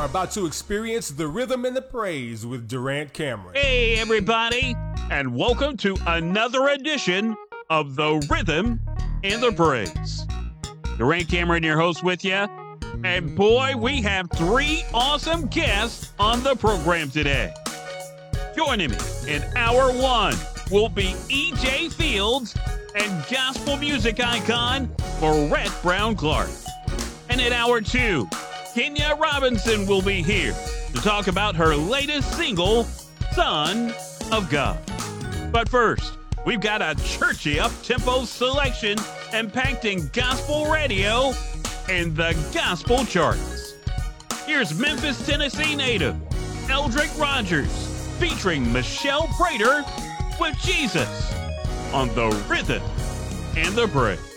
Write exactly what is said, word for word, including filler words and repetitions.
are about to experience the rhythm and the praise with Durant Cameron. Hey, everybody, and welcome to another edition of The Rhythm and the Praise. Durant Cameron, your host, with you. And boy, we have three awesome guests on the program today. Joining me in hour one will be E J Fields and gospel music icon Barrett Brown Clark. And in hour two, Kenya Robinson will be here to talk about her latest single, Son of God. But first, we've got a churchy up-tempo selection impacting gospel radio and the gospel charts. Here's Memphis, Tennessee native Eldrick Rogers featuring Michelle Prater with Jesus on The Rhythm and the Praise.